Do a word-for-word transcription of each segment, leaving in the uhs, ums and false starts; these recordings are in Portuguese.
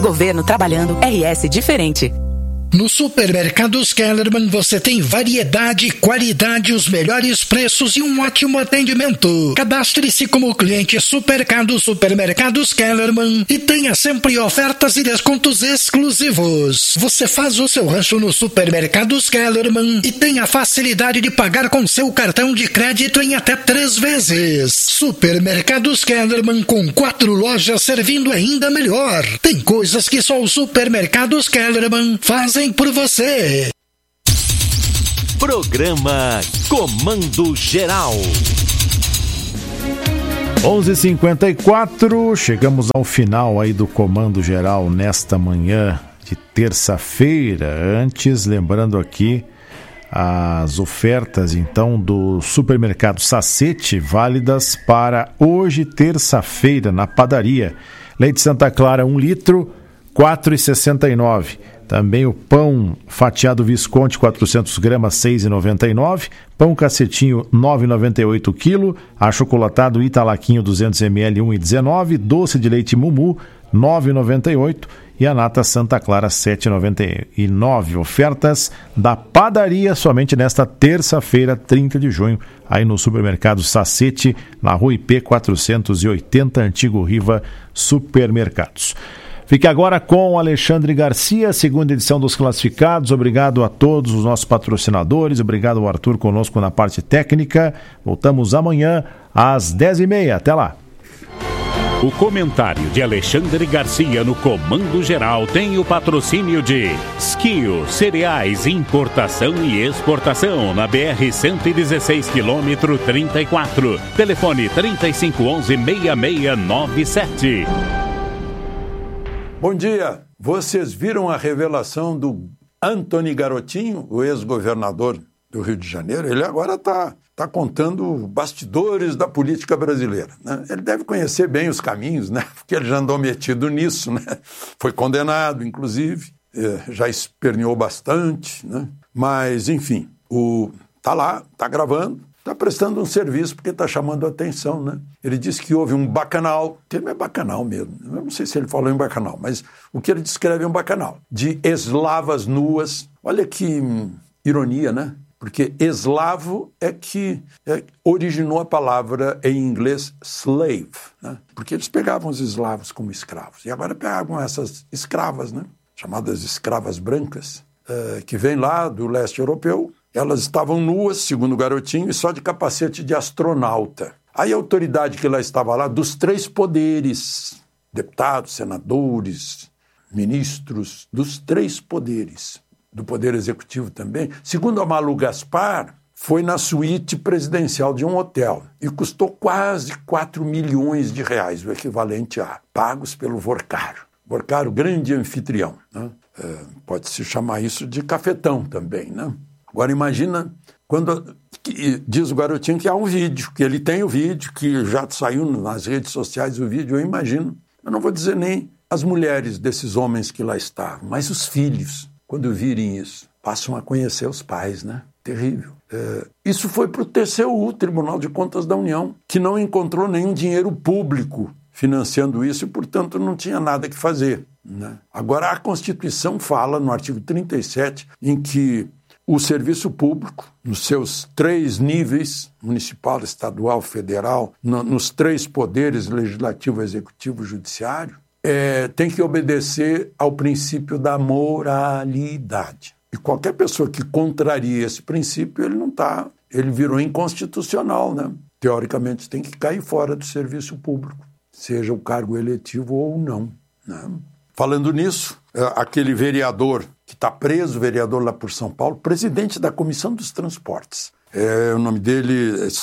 Governo trabalhando, R S diferente. No Supermercados Kellerman você tem variedade, qualidade, os melhores preços e um ótimo atendimento. Cadastre-se como cliente Supercado Supermercados Kellerman e tenha sempre ofertas e descontos exclusivos. Você faz o seu rancho no Supermercados Kellerman e tem a facilidade de pagar com seu cartão de crédito em até três vezes. Supermercados Kellerman, com quatro lojas servindo ainda melhor. Tem coisas que só os Supermercados Kellerman fazem por você. Programa Comando Geral. onze e cinquenta e quatro, chegamos ao final aí do Comando Geral nesta manhã de terça-feira. Antes, lembrando aqui as ofertas então do Supermercado Sacete, válidas para hoje, terça-feira, na padaria. Leite Santa Clara, um litro, quatro reais e sessenta e nove centavos. Também o pão fatiado Visconti, quatrocentas gramas, seis reais e noventa e nove centavos. Pão cacetinho, nove reais e noventa e oito centavos quilo. Achocolatado Italaquinho, duzentos mililitros, um real e dezenove centavos. Doce de leite Mumu, nove reais e noventa e oito centavos. E a nata Santa Clara, sete reais e noventa e nove centavos. Ofertas da padaria somente nesta terça-feira, trinta de junho, aí no Supermercado Sacete, na Rua I P quatrocentos e oitenta, Antigo Riva Supermercados. Fique agora com Alexandre Garcia, segunda edição dos classificados. Obrigado a todos os nossos patrocinadores. Obrigado ao Arthur conosco na parte técnica. Voltamos amanhã às dez e meia. Até lá. O comentário de Alexandre Garcia no Comando Geral tem o patrocínio de Skio, cereais, importação e exportação, na B R cento e dezesseis, quilômetro trinta e quatro. Telefone trinta e cinco onze, seis seis nove sete. Bom dia, vocês viram a revelação do Antony Garotinho, o ex-governador do Rio de Janeiro? Ele agora está tá contando bastidores da política brasileira, né? Ele deve conhecer bem os caminhos, né? Porque ele já andou metido nisso, né? Foi condenado, inclusive, já esperneou bastante, né? Mas, enfim, o... tá lá, tá gravando. Está prestando um serviço porque está chamando a atenção, né? Ele disse que houve um bacanal, o termo é bacanal mesmo, eu não sei se ele falou em bacanal, mas o que ele descreve é um bacanal, de eslavas nuas. Olha que hum, ironia, né? Porque eslavo é que é, originou a palavra em inglês slave, né? Porque eles pegavam os eslavos como escravos, e agora pegavam essas escravas, né? Chamadas escravas brancas, uh, que vêm lá do leste europeu. Elas estavam nuas, segundo o Garotinho, e só de capacete de astronauta. Aí a autoridade que lá estava lá, dos três poderes, deputados, senadores, ministros, dos três poderes, do poder executivo também, segundo a Malu Gaspar, foi na suíte presidencial de um hotel e custou quase quatro milhões de reais, o equivalente a pagos pelo Vorcaro. Vorcaro, grande anfitrião, né? É, pode-se chamar isso de cafetão também, né? Agora imagina quando que, diz o Garotinho que há um vídeo, que ele tem o vídeo, que já saiu nas redes sociais o vídeo, eu imagino. Eu não vou dizer nem as mulheres desses homens que lá estavam, mas os filhos, quando virem isso, passam a conhecer os pais, né? Terrível. É, isso foi para o T C U, Tribunal de Contas da União, que não encontrou nenhum dinheiro público financiando isso e, portanto, não tinha nada que fazer, né? Agora, a Constituição fala, no artigo trinta e sete, em que o serviço público, nos seus três níveis, municipal, estadual, federal, no, nos três poderes, legislativo, executivo, judiciário, é, tem que obedecer ao princípio da moralidade. E qualquer pessoa que contraria esse princípio, ele não tá, ele virou inconstitucional, né? Teoricamente tem que cair fora do serviço público, seja o cargo eletivo ou não, né? Falando nisso, aquele vereador que está preso, vereador lá por São Paulo, presidente da Comissão dos Transportes, é, o nome dele é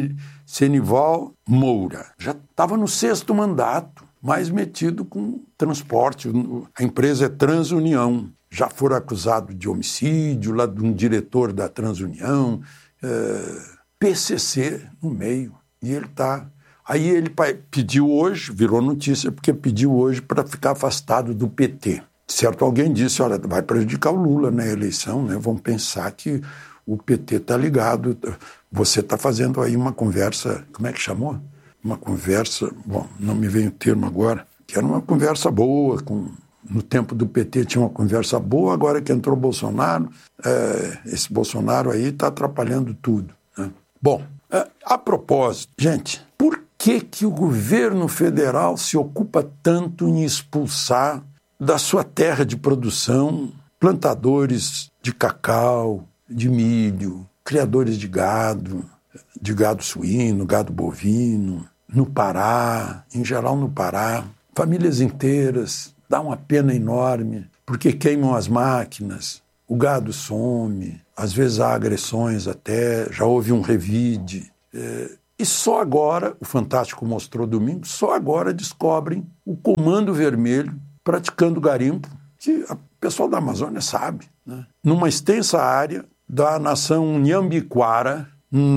Senival Moura, já estava no sexto mandato, mais metido com transporte, a empresa é Transunião, já foram acusados de homicídio, lá de um diretor da Transunião, é, P C C no meio, e ele está... Aí ele pediu hoje, virou notícia, porque pediu hoje para ficar afastado do P T. Certo, alguém disse, olha, vai prejudicar o Lula na eleição, né? Vão pensar que o P T está ligado. Você está fazendo aí uma conversa, como é que chamou? Uma conversa, bom, não me vem o termo agora, que era uma conversa boa com no tempo do P T tinha uma conversa boa, agora que entrou o Bolsonaro, é, esse Bolsonaro aí está atrapalhando tudo, né? Bom, é, a propósito, gente, por que que o governo federal se ocupa tanto em expulsar da sua terra de produção plantadores de cacau, de milho, criadores de gado, de gado suíno, gado bovino, no Pará, em geral no Pará, famílias inteiras, dá uma pena enorme, porque queimam as máquinas, o gado some, às vezes há agressões até, já houve um revide. É, e só agora, o Fantástico mostrou domingo, só agora descobrem o Comando Vermelho praticando garimpo, que o pessoal da Amazônia sabe, né? Numa extensa área da nação Nhambiquara,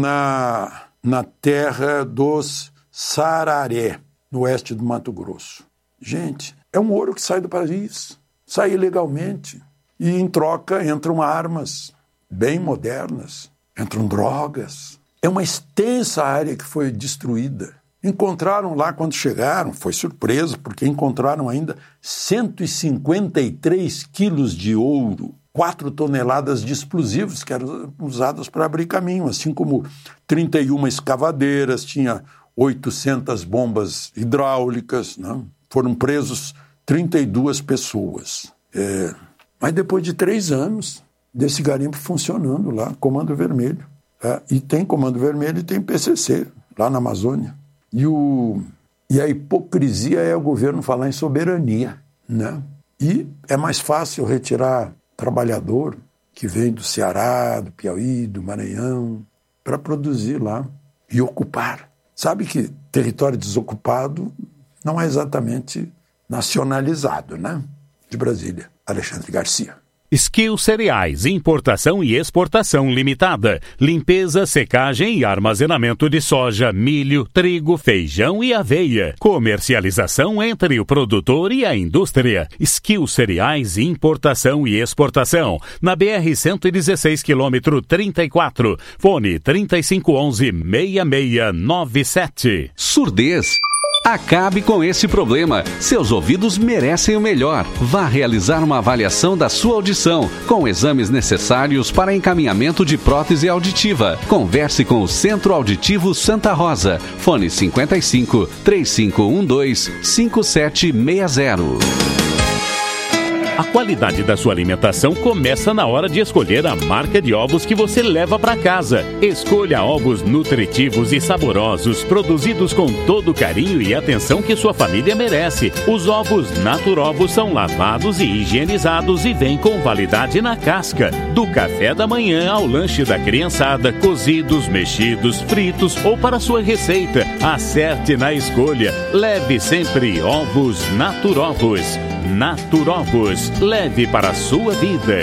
na, na terra dos Sararé, no oeste do Mato Grosso. Gente, é um ouro que sai do país, sai ilegalmente, e em troca entram armas bem modernas, entram drogas. É uma extensa área que foi destruída. Encontraram lá, quando chegaram, foi surpresa, porque encontraram ainda cento e cinquenta e três quilos de ouro, quatro toneladas de explosivos que eram usados para abrir caminho, assim como trinta e uma escavadeiras, tinha oitocentas bombas hidráulicas, né? Foram presos trinta e duas pessoas. É, mas depois de três anos desse garimpo funcionando lá, Comando Vermelho. É, e tem Comando Vermelho e tem P C C, lá na Amazônia. E, o, e a hipocrisia é o governo falar em soberania, né? E é mais fácil retirar trabalhador que vem do Ceará, do Piauí, do Maranhão, para produzir lá e ocupar. Sabe que território desocupado não é exatamente nacionalizado, né? De Brasília, Alexandre Garcia. Skill Cereais, importação e exportação limitada. Limpeza, secagem e armazenamento de soja, milho, trigo, feijão e aveia. Comercialização entre o produtor e a indústria. Skill Cereais, importação e exportação. Na B R cento e dezesseis, quilômetro trinta e quatro. Fone trinta e cinco onze, seis seis nove sete. Surdez. Acabe com esse problema. Seus ouvidos merecem o melhor. Vá realizar uma avaliação da sua audição, com exames necessários para encaminhamento de prótese auditiva. Converse com o Centro Auditivo Santa Rosa. Fone cinquenta e cinco, trinta e cinco doze, cinquenta e sete sessenta. A qualidade da sua alimentação começa na hora de escolher a marca de ovos que você leva para casa. Escolha ovos nutritivos e saborosos, produzidos com todo o carinho e atenção que sua família merece. Os ovos Naturovos são lavados e higienizados e vêm com validade na casca. Do café da manhã ao lanche da criançada, cozidos, mexidos, fritos ou para sua receita. Acerte na escolha. Leve sempre ovos Naturovos. Naturovos, leve para a sua vida.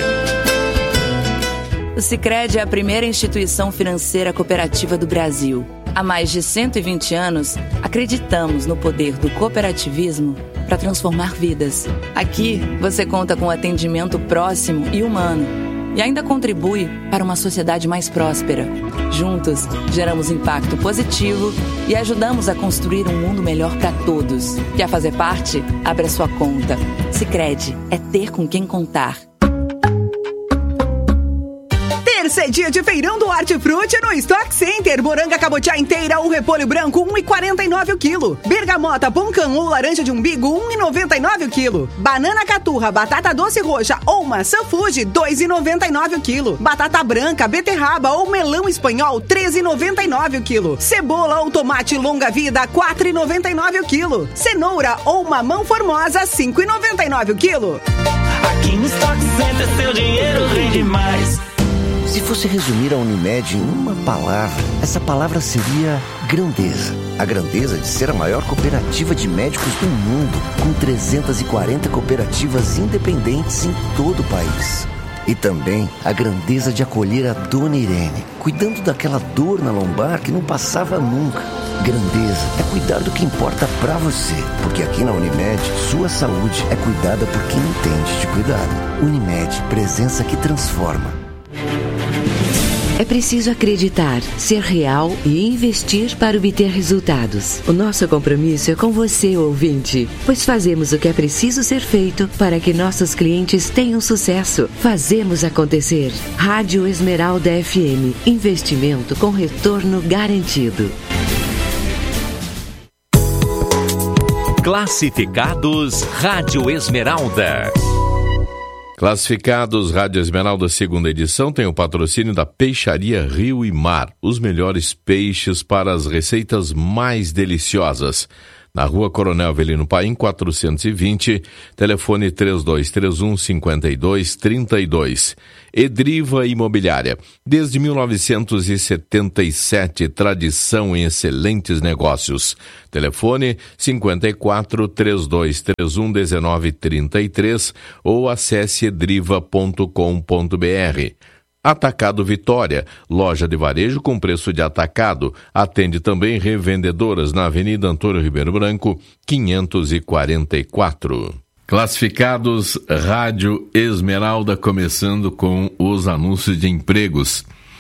O Sicredi é a primeira instituição financeira cooperativa do Brasil. Há mais de cento e vinte anos, acreditamos no poder do cooperativismo para transformar vidas. Aqui, você conta com atendimento próximo e humano e ainda contribui para uma sociedade mais próspera. Juntos, geramos impacto positivo e ajudamos a construir um mundo melhor para todos. Quer fazer parte? Abra sua conta. Sicredi é ter com quem contar. Terça é dia de feirão do Hortifruti no Stock Center. Moranga cabotiá inteira ou repolho branco, um real e quarenta e nove o quilo. Bergamota, poncã ou laranja de umbigo, um real e noventa e nove o quilo. Banana caturra, batata doce roxa ou maçã Fuji, dois reais e noventa e nove o quilo. Batata branca, beterraba ou melão espanhol, três reais e noventa e nove o quilo. Cebola ou tomate longa vida, quatro reais e noventa e nove o quilo. Cenoura ou mamão formosa, cinco reais e noventa e nove o quilo. Aqui no Stock Center seu dinheiro rende mais. Se fosse resumir a Unimed em uma palavra, essa palavra seria grandeza. A grandeza de ser a maior cooperativa de médicos do mundo, com trezentas e quarenta cooperativas independentes em todo o país. E também a grandeza de acolher a Dona Irene, cuidando daquela dor na lombar que não passava nunca. Grandeza é cuidar do que importa pra você, porque aqui na Unimed, sua saúde é cuidada por quem entende de cuidado. Unimed, presença que transforma. É preciso acreditar, ser real e investir para obter resultados. O nosso compromisso é com você, ouvinte, pois fazemos o que é preciso ser feito para que nossos clientes tenham sucesso. Fazemos acontecer. Rádio Esmeralda F M. Investimento com retorno garantido. Classificados Rádio Esmeralda. Classificados Rádio Esmeralda, segunda edição, tem o patrocínio da Peixaria Rio e Mar. Os melhores peixes para as receitas mais deliciosas. Na Rua Coronel Avelino Paim, quatrocentos e vinte, telefone três dois três um, cinco dois três dois. Edriva Imobiliária, desde mil novecentos e setenta e sete, tradição em excelentes negócios. Telefone cinco quatro, três dois três um, um nove três três ou acesse edriva ponto com ponto b r. Atacado Vitória, loja de varejo com preço de atacado. Atende também revendedoras na Avenida Antônio Ribeiro Branco, quinhentos e quarenta e quatro. Classificados Rádio Esmeralda, começando com os anúncios de empregos.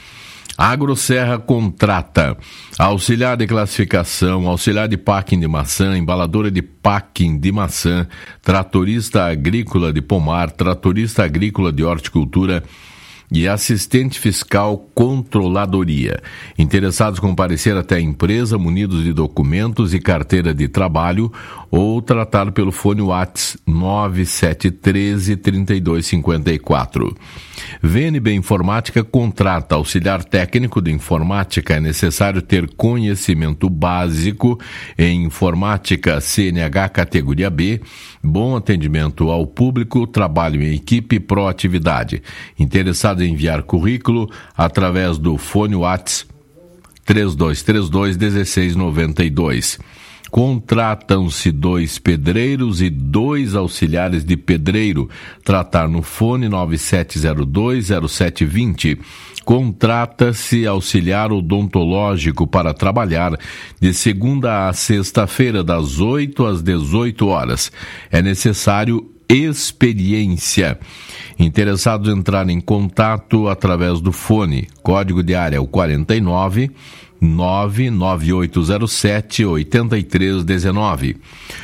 AgroSerra contrata auxiliar de classificação, auxiliar de packing de maçã, embaladora de packing de maçã, tratorista agrícola de pomar, tratorista agrícola de horticultura e assistente fiscal controladoria. Interessados comparecer até a empresa munidos de documentos e carteira de trabalho ou tratar pelo fone WhatsApp nove sete um três, três dois cinco quatro. V N B Informática contrata auxiliar técnico de informática. É necessário ter conhecimento básico em informática C N H categoria B, bom atendimento ao público, trabalho em equipe e proatividade. Interessado em enviar currículo através do fone WhatsApp três dois três dois, um seis nove dois. Contratam-se dois pedreiros e dois auxiliares de pedreiro. Tratar no fone nove sete zero dois, zero sete dois zero. Contrata-se auxiliar odontológico para trabalhar de segunda a sexta-feira, das oito às dezoito horas. É necessário experiência. Interessados em entrar em contato através do fone. Código de área é o quarenta e nove, nove nove oito zero sete, oito três um nove.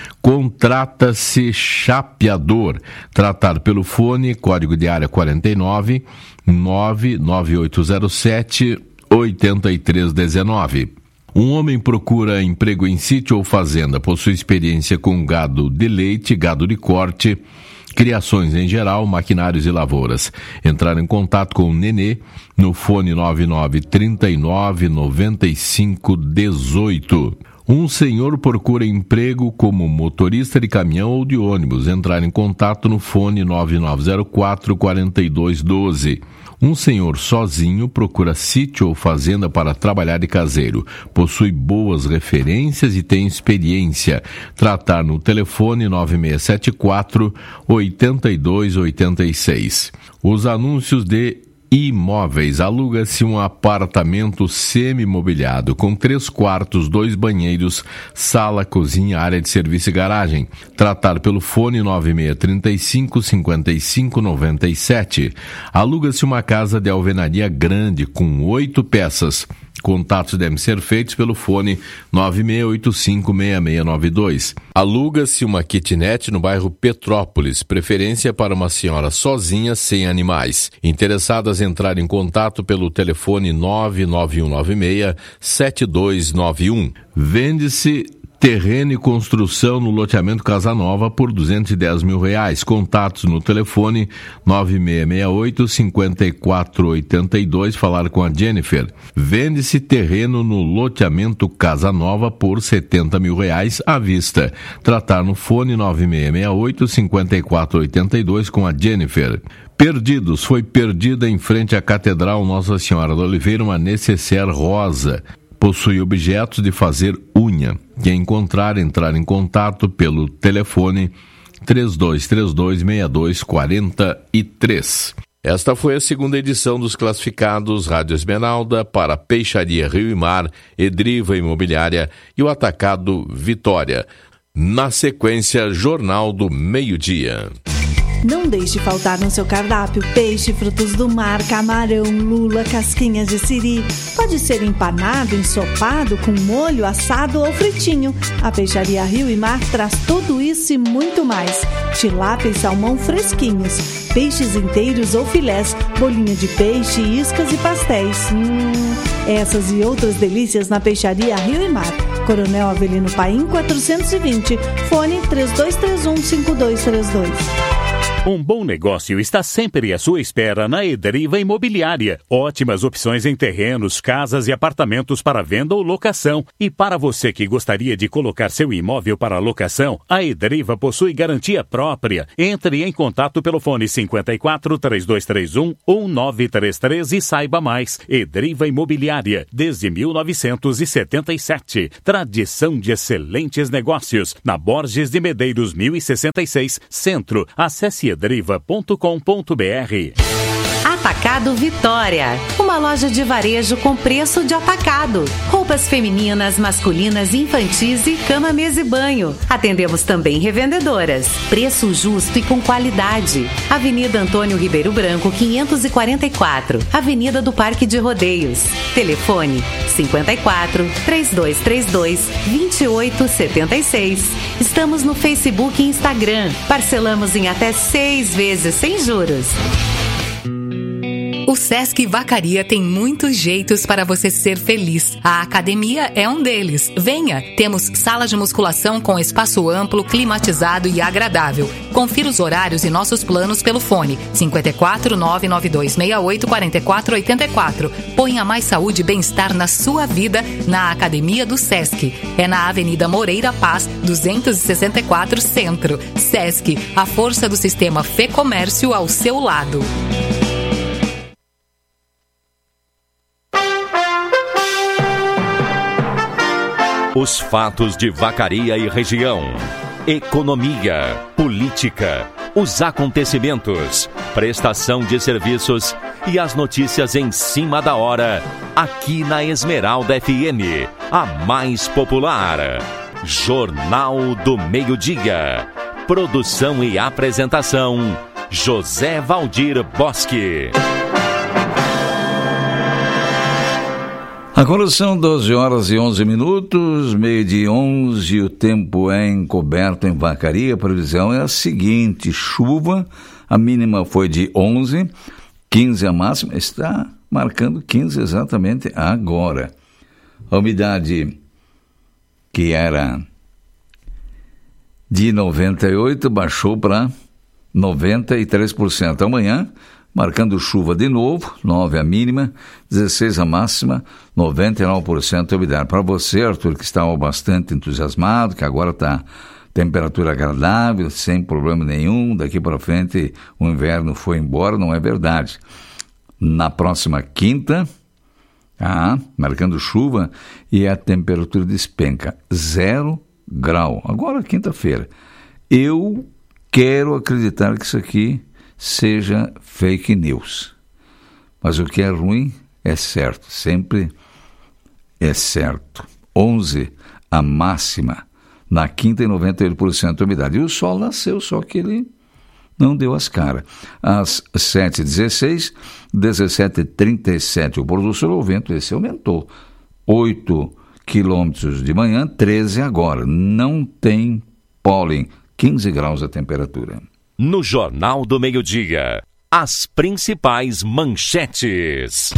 Contrata-se chapeador. Tratar pelo fone, código de área quarenta e nove, nove nove oito zero sete, oito três um nove. Um homem procura emprego em sítio ou fazenda, possui experiência com gado de leite, gado de corte, criações em geral, maquinários e lavouras. Entrar em contato com o Nenê no fone nove nove três nove, nove cinco um oito. Um senhor procura emprego como motorista de caminhão ou de ônibus. Entrar em contato no fone nove nove zero quatro, quatro dois um dois. Um senhor sozinho procura sítio ou fazenda para trabalhar de caseiro. Possui boas referências e tem experiência. Tratar no telefone nove seis sete quatro, oito dois oito seis. Os anúncios de imóveis. Aluga-se um apartamento semi-mobiliado com três quartos, dois banheiros, sala, cozinha, área de serviço e garagem. Tratar pelo fone nove seis três cinco, cinco cinco nove sete. Aluga-se uma casa de alvenaria grande com oito peças. Contatos devem ser feitos pelo fone nove seis oito cinco, seis seis nove dois. Aluga-se uma kitnet no bairro Petrópolis, preferência para uma senhora sozinha, sem animais. Interessadas em entrar em contato pelo telefone nove nove um nove seis, sete dois nove um. Vende-se terreno e construção no loteamento Casa Nova por duzentos e dez mil reais. Contatos no telefone nove seis seis oito, cinco quatro oito dois. Falar com a Jennifer. Vende-se terreno no loteamento Casa Nova por setenta mil reais à vista. Tratar no fone nove seis seis oito, cinco quatro oito dois com a Jennifer. Perdidos. Foi perdida em frente à Catedral Nossa Senhora do Oliveira uma necessaire rosa. Possui objetos de fazer unha. Quem encontrar, entrar em contato pelo telefone três dois três dois, seis dois quatro três. Esta foi a segunda edição dos classificados Rádio Esmeralda para Peixaria Rio e Mar, Edriva Imobiliária e o Atacado Vitória. Na sequência, Jornal do Meio-Dia. Não deixe faltar no seu cardápio peixe, frutos do mar, camarão, lula, casquinhas de siri. Pode ser empanado, ensopado, com molho, assado ou fritinho. A Peixaria Rio e Mar traz tudo isso e muito mais. Tilápia e salmão fresquinhos, peixes inteiros ou filés, bolinho de peixe, iscas e pastéis. Hum, essas e outras delícias na Peixaria Rio e Mar. Coronel Avelino Paim quatrocentos e vinte, fone três dois três um, cinco dois três dois. Um bom negócio está sempre à sua espera na Edriva Imobiliária. Ótimas opções em terrenos, casas e apartamentos para venda ou locação. E para você que gostaria de colocar seu imóvel para locação, a Edriva possui garantia própria. Entre em contato pelo fone cinquenta e quatro, três dois três um, um nove três três e saiba mais. Edriva Imobiliária, desde mil novecentos e setenta e sete. Tradição de excelentes negócios. Na Borges de Medeiros, mil e sessenta e seis, Centro. Acesse edriva ponto com ponto b r. Atacado Vitória, uma loja de varejo com preço de atacado. Roupas femininas, masculinas, infantis e cama, mesa e banho. Atendemos também revendedoras. Preço justo e com qualidade. Avenida Antônio Ribeiro Branco, quinhentos e quarenta e quatro. Avenida do Parque de Rodeios. Telefone cinquenta e quatro, três dois três dois, vinte e oito setenta e seis. Estamos no Facebook e Instagram. Parcelamos em até seis vezes sem juros. O Sesc Vacaria tem muitos jeitos para você ser feliz. A academia é um deles. Venha! Temos sala de musculação com espaço amplo, climatizado e agradável. Confira os horários e nossos planos pelo fone cinquenta e quatro, nove nove dois seis oito, quatro quatro oito quatro. Ponha mais saúde e bem-estar na sua vida na Academia do Sesc. É na Avenida Moreira Paz, duzentos e sessenta e quatro, Centro. Sesc, a força do sistema Fê Comércio ao seu lado. Os fatos de Vacaria e região. Economia, política, os acontecimentos, prestação de serviços e as notícias em cima da hora, aqui na Esmeralda F M, a mais popular. Jornal do Meio-Dia. Produção e apresentação, José Valdir Bosque. Agora são doze horas e onze minutos, meio-dia e onze, o tempo é encoberto em Vacaria. A previsão é a seguinte: chuva, a mínima foi de onze, quinze a máxima, está marcando quinze exatamente agora. A umidade, que era de noventa e oito, baixou para noventa e três por cento. Amanhã, marcando chuva de novo, nove a mínima, dezesseis a máxima, noventa e nove por cento a umidade. Para você, Arthur, que estava bastante entusiasmado, que agora está temperatura agradável, sem problema nenhum, daqui para frente o inverno foi embora, não é verdade. Na próxima quinta, ah, marcando chuva, e a temperatura despenca, zero grau. Agora, quinta-feira. Eu quero acreditar que isso aqui seja fake news. Mas o que é ruim é certo, sempre é certo. onze a máxima, na quinta e noventa e oito por cento de umidade. E o sol nasceu, só que ele não deu as caras. Às sete e dezesseis, dezessete e trinta e sete, o pôr do sol, o vento esse aumentou. oito quilômetros de manhã, treze agora. Não tem pólen, quinze graus a temperatura. No Jornal do Meio-Dia, as principais manchetes.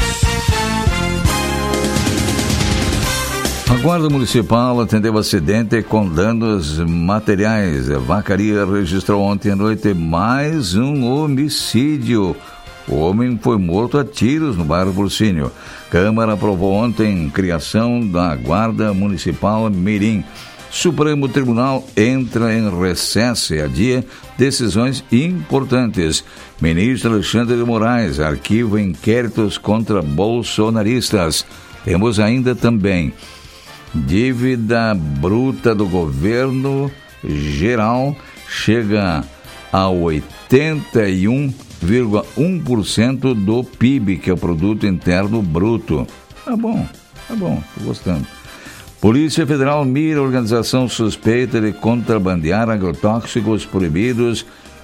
A Guarda Municipal atendeu acidente com danos materiais. A Vacaria registrou ontem à noite mais um homicídio. O homem foi morto a tiros no bairro Burcínio. Câmara aprovou ontem criação da Guarda Municipal Mirim. Supremo Tribunal entra em recesso e adia decisões importantes. Ministro Alexandre de Moraes arquiva inquéritos contra bolsonaristas. Temos ainda também dívida bruta do governo geral chega a oitenta e um vírgula um por cento do P I B, que é o Produto Interno Bruto. Tá bom, tá bom, tô gostando. Polícia Federal mira a organização suspeita de contrabandear agrotóxicos proibidos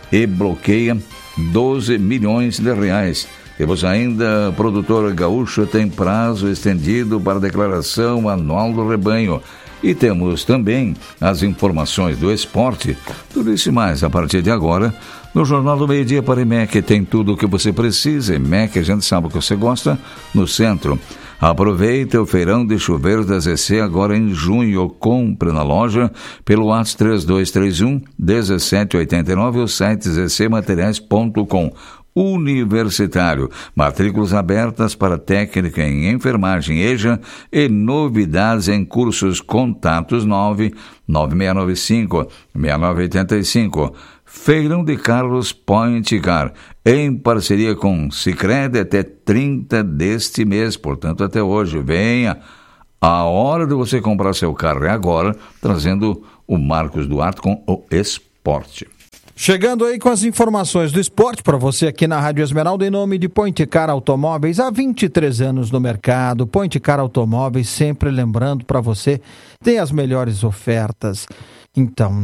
e bloqueia doze milhões de reais. Temos ainda, produtor gaúcho tem prazo estendido para declaração anual do rebanho. E temos também as informações do esporte. Tudo isso e mais a partir de agora no Jornal do Meio Dia para IMEC. Tem tudo o que você precisa. IMEC, a gente sabe o que você gosta, no centro. Aproveita o feirão de chuveiros da Z C agora em junho. Compre na loja pelo WhatsApp três dois três um, um sete oito nove ou site z c materiais ponto com. Universitário, matrículas abertas para técnica em enfermagem E J A e novidades em cursos. Contatos nove nove seis nove cinco, seis nove oito cinco. Feirão de Carros Point Car, em parceria com Sicredi até trinta deste mês, portanto até hoje. Venha, a hora de você comprar seu carro é agora, trazendo o Marcos Duarte com o esporte. Chegando aí com as informações do esporte para você aqui na Rádio Esmeralda, em nome de Point Car Automóveis, há vinte e três anos no mercado. Point Car Automóveis, sempre lembrando para você, tem as melhores ofertas. Então,